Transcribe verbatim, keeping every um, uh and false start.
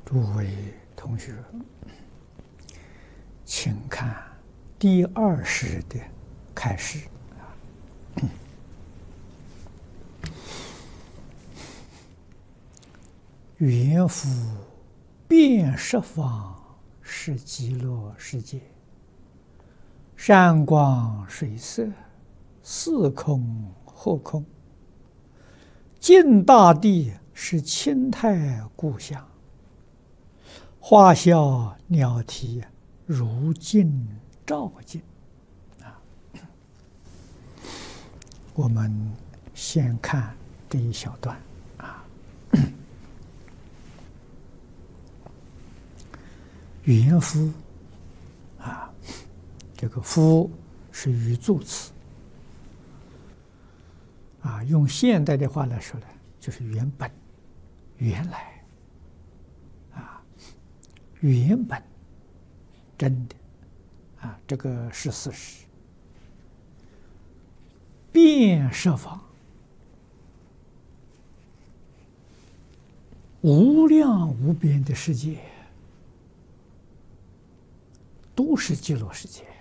诸位同学，请看第二世的开始。缘复遍十方是极乐世界，山光水色，四空后空，尽大地是清泰故乡，花笑鸟啼，如镜照镜。啊，我们先看这一小段啊。缘复啊，这个复是语助词啊，用现代的话来说呢，就是原本、原来啊，原本真的啊，这个是事实。遍十方无量无边的世界，都是极乐世界。